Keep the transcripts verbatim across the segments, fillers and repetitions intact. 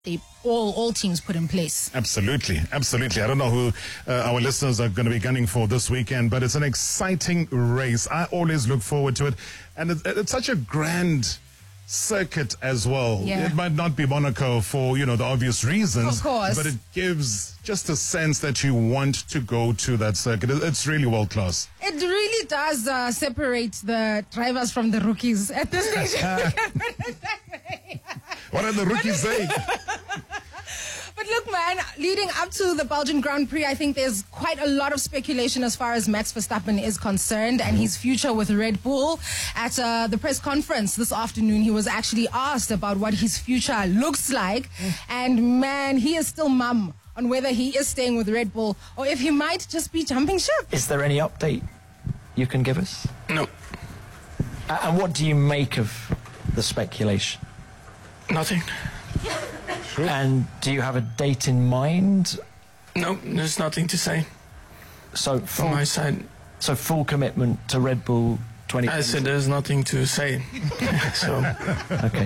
they all all teams put in place. Absolutely, absolutely. I don't know who uh, our listeners are going to be gunning for this weekend, but it's an exciting race. I always look forward to it, and it's, it's such a grand circuit as well. Yeah. It might not be Monaco for, you know, the obvious reasons, of course, but it gives just a sense that you want to go to that circuit. It's really world class. It really does uh, separate the drivers from the rookies at this stage. What are the rookies saying? But look, man, leading up to the Belgian Grand Prix, I think there's quite a lot of speculation as far as Max Verstappen is concerned and his future with Red Bull. At uh, the press conference this afternoon, he was actually asked about what his future looks like. And man, he is still mum on whether he is staying with Red Bull or if he might just be jumping ship. Is there any update you can give us? No. Uh, and what do you make of the speculation? Nothing. And do you have a date in mind? No, there's nothing to say. So from full, my side. So full commitment to Red Bull twenty twenty. I said there's nothing to say. So okay.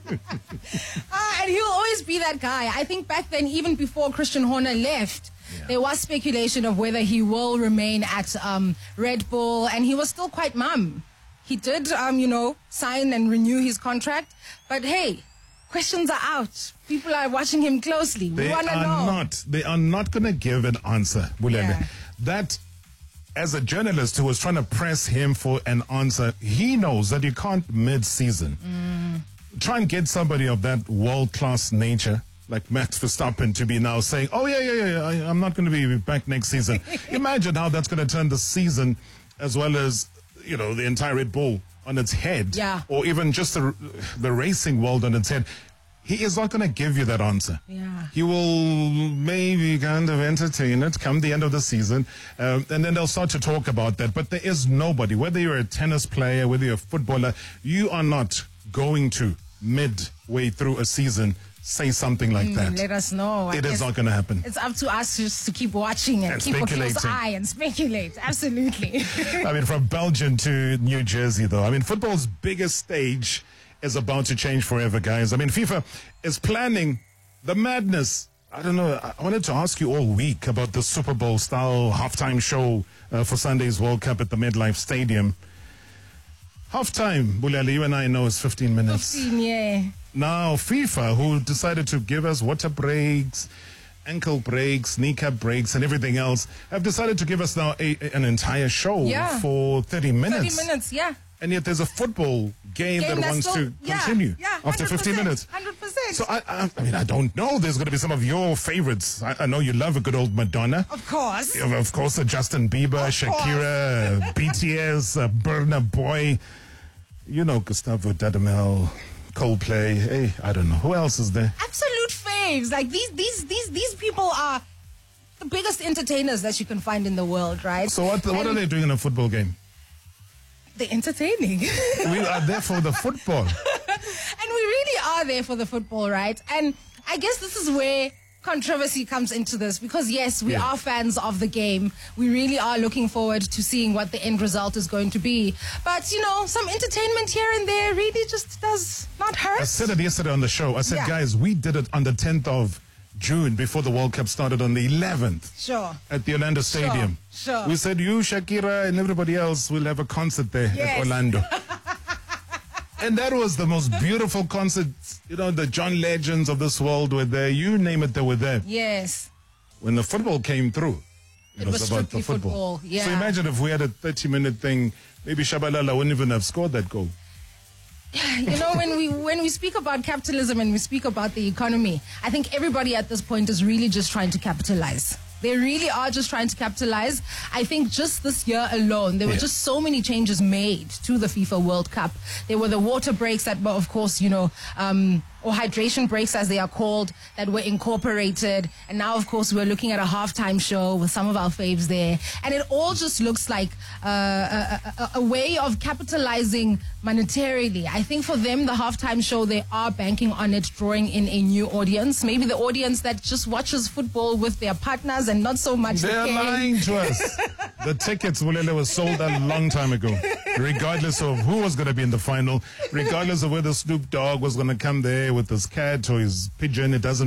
Ah, and he'll always be that guy. I think back then, even before Christian Horner left, yeah. there was speculation of whether he will remain at um, Red Bull, and he was still quite mum. He did, um, you know, sign and renew his contract, but hey. Questions are out. People are watching him closely. We They want to are know. not. They are not going to give an answer, Bulele. Yeah. That, as a journalist who was trying to press him for an answer, he knows that you can't mid-season mm. try and get somebody of that world-class nature like Max Verstappen to be now saying, "Oh yeah, yeah, yeah, I, I'm not going to be back next season." Imagine how that's going to turn the season, as well as you know the entire Red Bull, on its head, yeah. or even just the the racing world on its head. He is not going to give you that answer. Yeah. He will maybe kind of entertain it come the end of the season, um, and then they'll start to talk about that. But there is nobody, whether you're a tennis player, whether you're a footballer, you are not going to midway through a season say something like mm, that. Let us know. It is not going to happen. It's up to us just to keep watching and, and keep a close eye and speculate. Absolutely. I mean, from Belgium to New Jersey, though. I mean, football's biggest stage is about to change forever, guys. I mean, FIFA is planning the madness. I don't know. I wanted to ask you all week about the Super Bowl style halftime show uh, for Sunday's World Cup at the MetLife Stadium. Halftime, Bulele, you and I know is fifteen minutes. fifteen, yeah. Now, FIFA, who decided to give us water breaks, ankle breaks, kneecap breaks, and everything else, have decided to give us now a, a, an entire show yeah. for thirty minutes. thirty minutes, yeah. And yet there's a football game, game that wants still, to yeah, continue yeah, after fifteen minutes. one hundred percent. So, I, I, I mean, I don't know. There's going to be some of your favorites. I, I know you love a good old Madonna. Of course. Of course, uh, Justin Bieber, of Shakira, B T S, uh, Burna Boy. You know, Gustavo Dudamel, Coldplay. Hey, I don't know. Who else is there? Absolute faves. Like, these, these, these, these people are the biggest entertainers that you can find in the world, right? So what, what are they doing in a football game? They're entertaining. We are there for the football. And we really are there for the football, right? And I guess this is where controversy comes into this, because yes, we yeah. are fans of the game. We really are looking forward to seeing what the end result is going to be. But, you know, some entertainment here and there really just does not hurt. I said it yesterday on the show. I said, yeah. guys, we did it on the tenth of June before the World Cup started on the eleventh. Sure. At the Orlando Stadium. Sure. sure. We said, you, Shakira, and everybody else will have a concert there yes. at Orlando. And that was the most beautiful concert. You know, the John Legends of this world were there. You name it, they were there. Yes. When the football came through, it, it was, was about the football. football. Yeah. So imagine if we had a thirty-minute thing, maybe Shabalala wouldn't even have scored that goal. You know, when we when we speak about capitalism and we speak about the economy, I think everybody at this point is really just trying to capitalize. They really are just trying to capitalize. I think just this year alone, there were yeah. just so many changes made to the FIFA World Cup. There were the water breaks that were, of course, you know, um, or hydration breaks as they are called, that were incorporated. And now, of course, we're looking at a halftime show with some of our faves there. And it all just looks like uh, a, a, a way of capitalizing monetarily. I think for them, the halftime show, they are banking on it, drawing in a new audience. Maybe the audience that just watches football with their partners and not so much. They're the lying to us. The tickets, Bulele, was sold a long time ago. Regardless of who was going to be in the final, regardless of whether Snoop Dogg was going to come there, with his cat or his pigeon. It doesn't